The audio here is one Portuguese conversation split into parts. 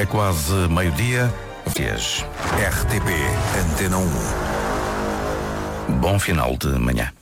É quase meio-dia. RTP Antena 1. Bom final de manhã.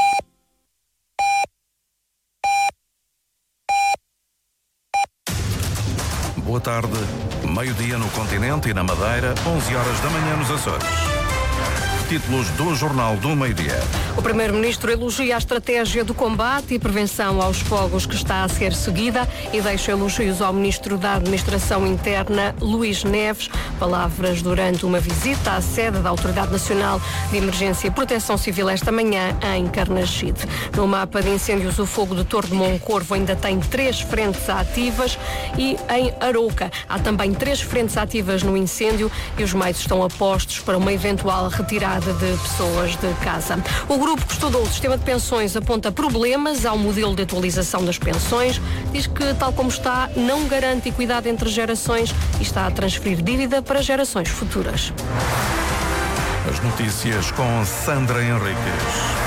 Boa tarde. Meio-dia no continente e na Madeira, 11 horas da manhã nos Açores. Títulos do Jornal do Meio-Dia. O Primeiro-Ministro elogia a estratégia do combate e prevenção aos fogos que está a ser seguida e deixa elogios ao Ministro da Administração Interna, Luís Neves. Palavras durante uma visita à sede da Autoridade Nacional de Emergência e Proteção Civil esta manhã em Carnaxide. No mapa de incêndios, o fogo de Torre de Moncorvo ainda tem 3 frentes ativas e em Arouca há também 3 frentes ativas no incêndio e os meios estão a postos para uma eventual retirada de pessoas de casa. O grupo que estudou o sistema de pensões aponta problemas ao modelo de atualização das pensões, diz que, tal como está, não garante equidade entre gerações e está a transferir dívida para gerações futuras. As notícias com Sandra Henriques.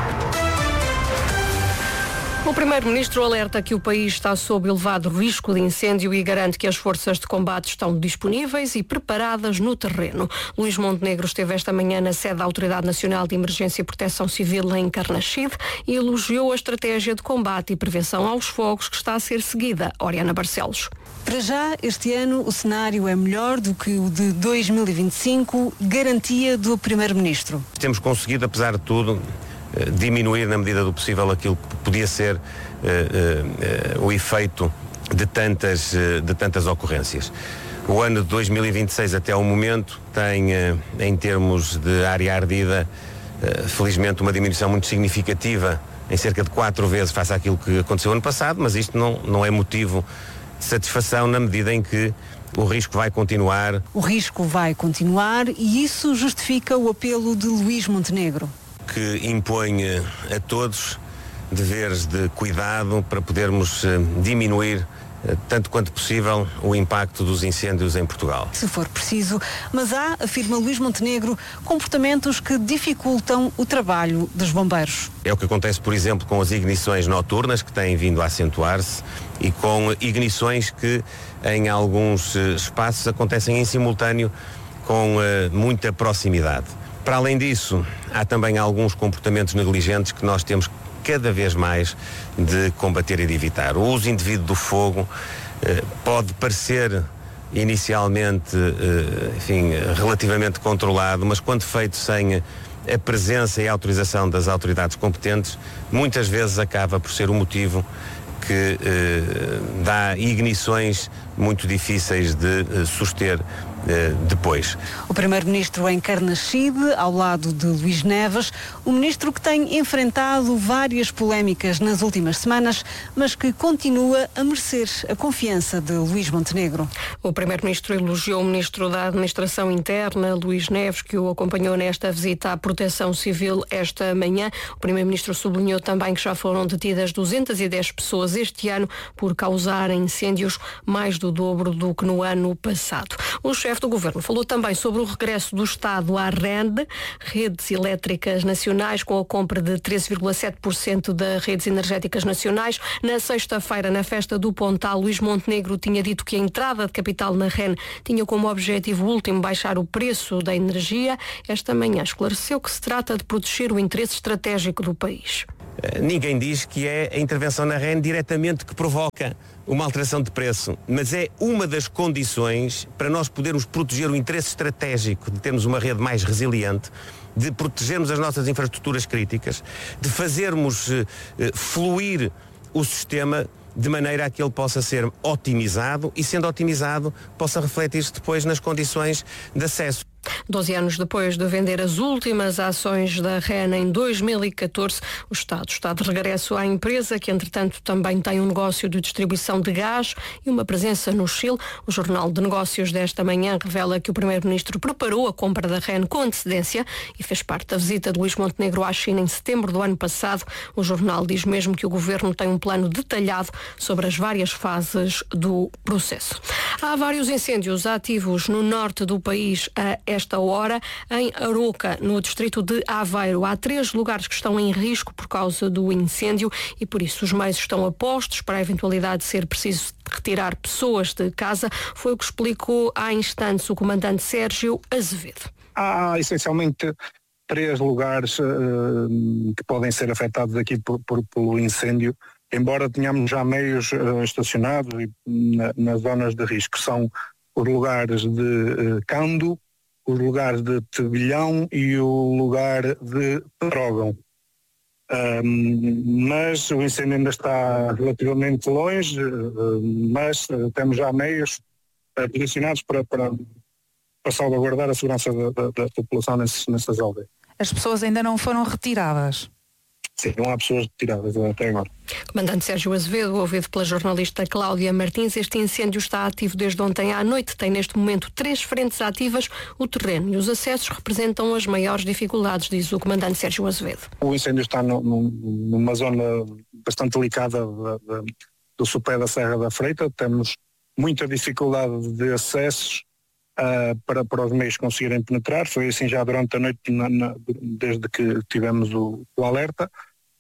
O Primeiro-Ministro alerta que o país está sob elevado risco de incêndio e garante que as forças de combate estão disponíveis e preparadas no terreno. Luís Montenegro esteve esta manhã na sede da Autoridade Nacional de Emergência e Proteção Civil em Carnaxide e elogiou a estratégia de combate e prevenção aos fogos que está a ser seguida. Oriana Barcelos. Para já, este ano, o cenário é melhor do que o de 2025, garantia do Primeiro-Ministro. Temos conseguido, apesar de tudo, diminuir na medida do possível aquilo que podia ser o efeito de tantas ocorrências. O ano de 2026 até ao momento tem, em termos de área ardida, felizmente uma diminuição muito significativa, em cerca de 4 vezes face àquilo que aconteceu ano passado, mas isto não é motivo de satisfação na medida em que o risco vai continuar. O risco vai continuar e isso justifica o apelo de Luís Montenegro, que impõe a todos deveres de cuidado para podermos diminuir, tanto quanto possível, o impacto dos incêndios em Portugal. Se for preciso, mas há, afirma Luís Montenegro, comportamentos que dificultam o trabalho dos bombeiros. É o que acontece, por exemplo, com as ignições noturnas, que têm vindo a acentuar-se, e com ignições que, em alguns espaços, acontecem em simultâneo com muita proximidade. Para além disso, há também alguns comportamentos negligentes que nós temos cada vez mais de combater e de evitar. O uso indevido do fogo pode parecer inicialmente, relativamente controlado, mas quando feito sem a presença e a autorização das autoridades competentes, muitas vezes acaba por ser o motivo que dá ignições muito difíceis de suster depois. O Primeiro-Ministro em Carnaxide, ao lado de Luís Neves, o ministro que tem enfrentado várias polémicas nas últimas semanas, mas que continua a merecer a confiança de Luís Montenegro. O Primeiro-Ministro elogiou o Ministro da Administração Interna, Luís Neves, que o acompanhou nesta visita à Proteção Civil esta manhã. O Primeiro-Ministro sublinhou também que já foram detidas 210 pessoas este ano por causarem incêndios, mais do dobro do que no ano passado. O chefe do Governo falou também sobre o regresso do Estado à REN, Redes Elétricas Nacionais, com a compra de 13,7% das redes energéticas nacionais. Na sexta-feira, na festa do Pontal, Luís Montenegro tinha dito que a entrada de capital na REN tinha como objetivo último baixar o preço da energia. Esta manhã esclareceu que se trata de proteger o interesse estratégico do país. Ninguém diz que é a intervenção na REN diretamente que provoca uma alteração de preço, mas é uma das condições para nós podermos proteger o interesse estratégico de termos uma rede mais resiliente, de protegermos as nossas infraestruturas críticas, de fazermos fluir o sistema de maneira a que ele possa ser otimizado e, sendo otimizado, possa refletir-se depois nas condições de acesso. 12 anos depois de vender as últimas ações da REN em 2014, o Estado está de regresso à empresa, que entretanto também tem um negócio de distribuição de gás e uma presença no Chile. O Jornal de Negócios desta manhã revela que o Primeiro-Ministro preparou a compra da REN com antecedência e fez parte da visita de Luís Montenegro à China em setembro do ano passado. O jornal diz mesmo que o Governo tem um plano detalhado sobre as várias fases do processo. Há vários incêndios ativos no norte do país a esta hora. Em Aroca, no distrito de Aveiro, há 3 lugares que estão em risco por causa do incêndio e por isso os meios estão a postos para a eventualidade de ser preciso retirar pessoas de casa. Foi o que explicou há instantes o comandante Sérgio Azevedo. Há essencialmente 3 lugares que podem ser afetados aqui pelo incêndio, embora tenhamos já meios estacionados nas zonas de risco. São os lugares de Cando, os lugares de Tebilhão e o lugar de Trógão. Mas o incêndio ainda está relativamente longe, mas temos já meios posicionados para salvaguardar a segurança da população nessas aldeias. As pessoas ainda não foram retiradas? Sim, não há pessoas retiradas até agora. Comandante Sérgio Azevedo, ouvido pela jornalista Cláudia Martins, este incêndio está ativo desde ontem à noite. Tem neste momento 3 frentes ativas. O terreno e os acessos representam as maiores dificuldades, diz o comandante Sérgio Azevedo. O incêndio está numa zona bastante delicada do sopé da Serra da Freita. Temos muita dificuldade de acessos para os meios conseguirem penetrar. Foi assim já durante a noite, desde que tivemos o alerta.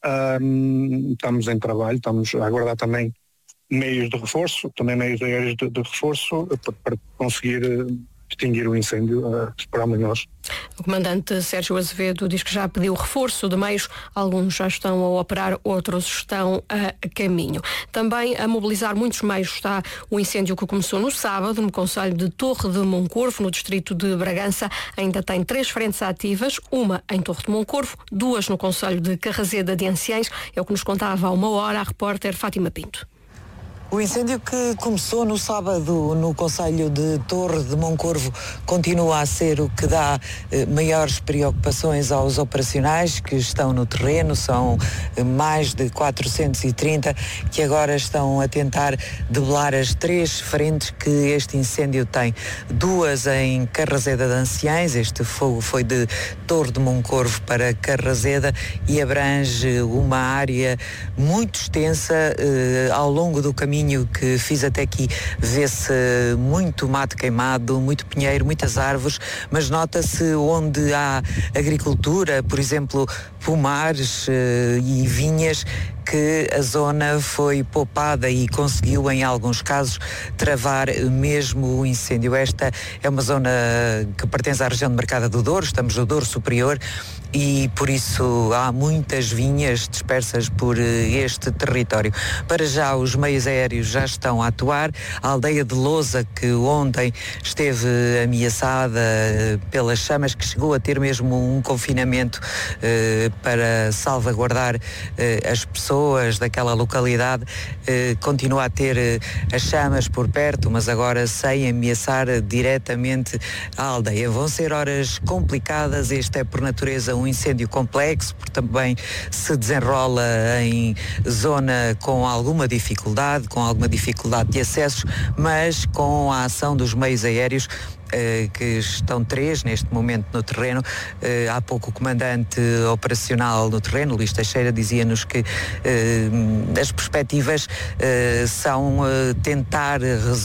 Estamos em trabalho, estamos a aguardar também meios de reforço, também meios aéreos de reforço para conseguir extinguir o incêndio, esperamos nós. O comandante Sérgio Azevedo diz que já pediu reforço de meios, alguns já estão a operar, outros estão a caminho. Também a mobilizar muitos meios está o incêndio que começou no sábado no concelho de Torre de Moncorvo, no distrito de Bragança. Ainda tem 3 frentes ativas, uma em Torre de Moncorvo, 2 no concelho de Carrazeda de Anciães. É o que nos contava há uma hora a repórter Fátima Pinto. O incêndio que começou no sábado no concelho de Torre de Moncorvo continua a ser o que dá maiores preocupações aos operacionais que estão no terreno. São mais de 430 que agora estão a tentar debelar as 3 frentes que este incêndio tem. 2 em Carrazeda de Anciães, este fogo foi de Torre de Moncorvo para Carrazeda e abrange uma área muito extensa ao longo do caminho que fiz até aqui. Vê-se muito mato queimado, muito pinheiro, muitas árvores, mas nota-se onde há agricultura, por exemplo, pomares e vinhas, que a zona foi poupada e conseguiu, em alguns casos, travar mesmo o incêndio. Esta é uma zona que pertence à região de Mercada do Douro, estamos no Douro Superior, e por isso há muitas vinhas dispersas por este território. Para já os meios aéreos já estão a atuar. A aldeia de Lousa, que ontem esteve ameaçada pelas chamas, que chegou a ter mesmo um confinamento para salvaguardar as pessoas daquela localidade, continua a ter as chamas por perto, mas agora sem ameaçar diretamente a aldeia. Vão ser horas complicadas. Este é por natureza um incêndio complexo, porque também se desenrola em zona com alguma dificuldade de acessos, mas com a ação dos meios aéreos, que estão 3 neste momento no terreno. Há pouco o comandante operacional no terreno, Luís Teixeira, dizia-nos que as perspectivas são tentar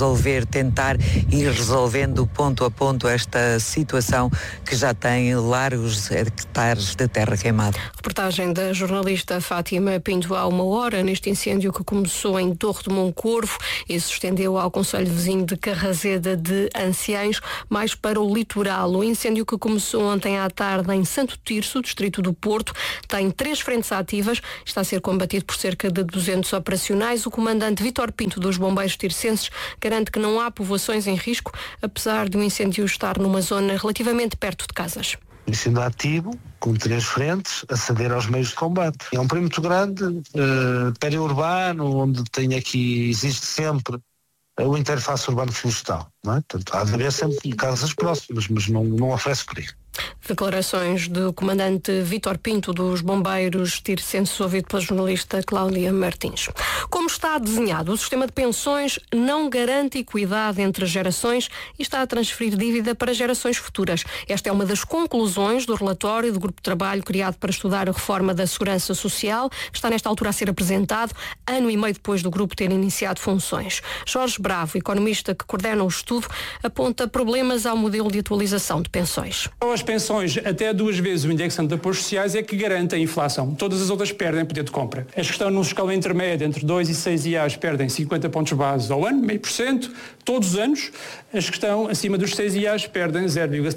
ir resolvendo ponto a ponto esta situação que já tem largos hectares de terra queimada. Reportagem da jornalista Fátima Pinto há uma hora, neste incêndio que começou em Torre de Moncorvo e se estendeu ao concelho vizinho de Carrazeda de Anciães, mais para o litoral. O incêndio que começou ontem à tarde em Santo Tirso, distrito do Porto, tem 3 frentes ativas, está a ser combatido por cerca de 200 operacionais. O comandante Vítor Pinto dos Bombeiros Tircenses garante que não há povoações em risco, apesar de um incêndio estar numa zona relativamente perto de casas. Incêndio ativo, com 3 frentes, aceder aos meios de combate. É um perímetro grande, periurbano, onde existe sempre o interface urbano-florestal, não é? Portanto, há de haver sempre casas próximas, mas não oferece perigo. Declarações do comandante Vítor Pinto dos Bombeiros, sendo ouvido pela jornalista Cláudia Martins. Como está desenhado, o sistema de pensões não garante equidade entre gerações e está a transferir dívida para gerações futuras. Esta é uma das conclusões do relatório do grupo de trabalho criado para estudar a reforma da Segurança Social, que está nesta altura a ser apresentado, ano e meio depois do grupo ter iniciado funções. Jorge Bravo, economista que coordena o estudo, aponta problemas ao modelo de atualização de pensões. As pensões até 2 vezes o indexante de apoios sociais é que garante a inflação. Todas as outras perdem poder de compra. As que estão numa escala intermédia entre 2 e 6 IAs perdem 50 pontos base ao ano, 0,5%, todos os anos. As que estão acima dos 6 IAs perdem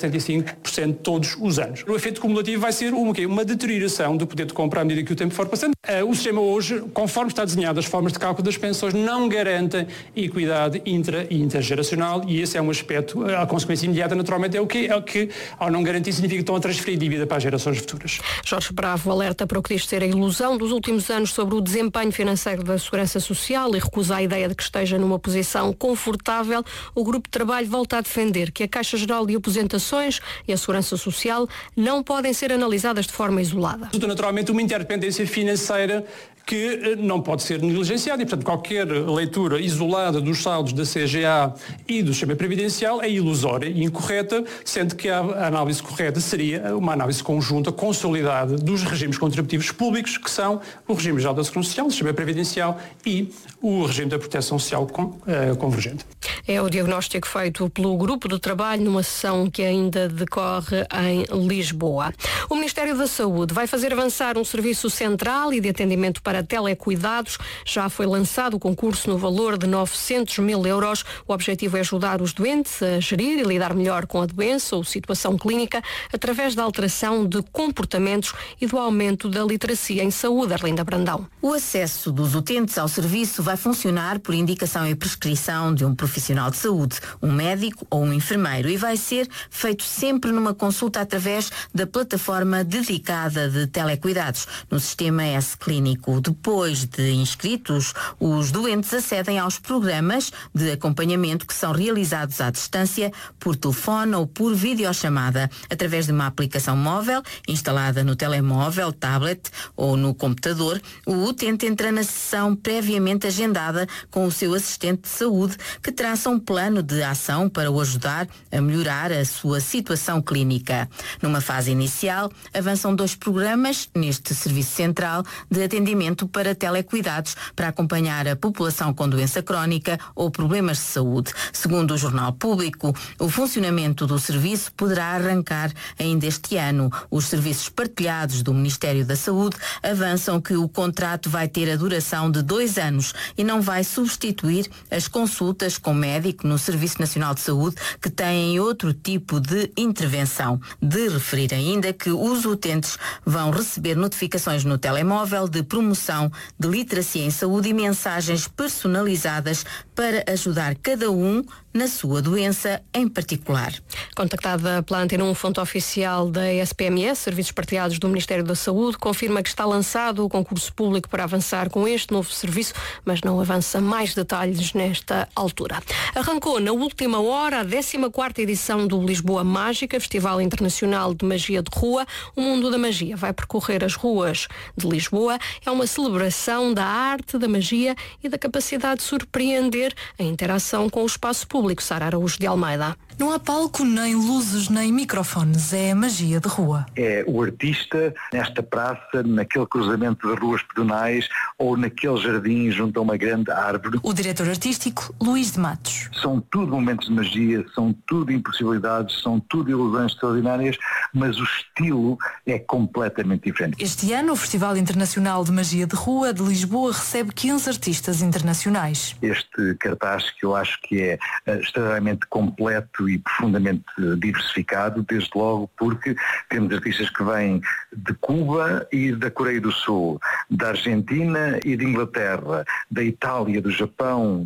0,75% todos os anos. O efeito cumulativo vai ser uma deterioração do poder de compra à medida que o tempo for passando. O sistema hoje, conforme está desenhado, as formas de cálculo das pensões não garantem equidade intra e intergeracional, e esse é um aspecto, a consequência imediata naturalmente é o que ao não garantir significa que estão a transferir dívida para as gerações futuras. Jorge Bravo alerta para o que diz ser a ilusão dos últimos anos sobre o desempenho financeiro da Segurança Social e recusa a ideia de que esteja numa posição confortável. O grupo de trabalho volta a defender que a Caixa Geral de Aposentações e a Segurança Social não podem ser analisadas de forma isolada. Resulta naturalmente uma interdependência financeira que não pode ser negligenciada e, portanto, qualquer leitura isolada dos saldos da CGA e do sistema previdencial é ilusória e incorreta, sendo que a análise correta seria uma análise conjunta, consolidada dos regimes contributivos públicos, que são o regime geral da Segurança Social, o sistema previdencial e o regime da proteção social convergente. É o diagnóstico feito pelo grupo de trabalho numa sessão que ainda decorre em Lisboa. O Ministério da Saúde vai fazer avançar um serviço central e de atendimento para telecuidados. Já foi lançado o concurso no valor de 900 mil euros. O objetivo é ajudar os doentes a gerir e lidar melhor com a doença ou situação clínica através da alteração de comportamentos e do aumento da literacia em saúde. Arlinda Brandão. O acesso dos utentes ao serviço vai funcionar por indicação e prescrição de um profissional de saúde, um médico ou um enfermeiro, e vai ser feito sempre numa consulta através da plataforma dedicada de telecuidados, no sistema S-Clínico. Depois de inscritos, os doentes acedem aos programas de acompanhamento que são realizados à distância, por telefone ou por videochamada, através de uma aplicação móvel instalada no telemóvel, tablet ou no computador. O utente entra na sessão previamente agendada com o seu assistente de saúde, que traça um plano de ação para o ajudar a melhorar a sua situação clínica. Numa fase inicial, avançam 2 programas neste serviço central de atendimento para telecuidados para acompanhar a população com doença crónica ou problemas de saúde. Segundo o Jornal Público, o funcionamento do serviço poderá arrancar ainda este ano. Os serviços partilhados do Ministério da Saúde avançam que o contrato vai ter a duração de 2 anos e não vai substituir as consultas com médico no Serviço Nacional de Saúde, que têm outro tipo de intervenção. De referir ainda que os utentes vão receber notificações no telemóvel de promoção de literacia em saúde e mensagens personalizadas para ajudar cada um na sua doença em particular. Contactada pela Antena 1, fonte oficial da SPMS, Serviços Partilhados do Ministério da Saúde, confirma que está lançado o concurso público para avançar com este novo serviço, mas não avança mais detalhes nesta altura. Arrancou na última hora a 14ª edição do Lisboa Mágica, Festival Internacional de Magia de Rua. O mundo da magia vai percorrer as ruas de Lisboa. É uma celebração da arte, da magia e da capacidade de surpreender a interação com o espaço público. Sara Araújo de Almeida. Não há palco, nem luzes, nem microfones. É a magia de rua. É o artista nesta praça, naquele cruzamento de ruas pedonais ou naquele jardim junto a uma grande árvore. O diretor artístico, Luís de Matos. São tudo momentos de magia, são tudo impossibilidades, são tudo ilusões extraordinárias, mas o estilo é completamente diferente. Este ano, o Festival Internacional de Magia de Rua de Lisboa recebe 15 artistas internacionais. Este cartaz, que eu acho que é extremamente completo e profundamente diversificado, desde logo porque temos artistas que vêm de Cuba e da Coreia do Sul, da Argentina e de Inglaterra, da Itália, do Japão,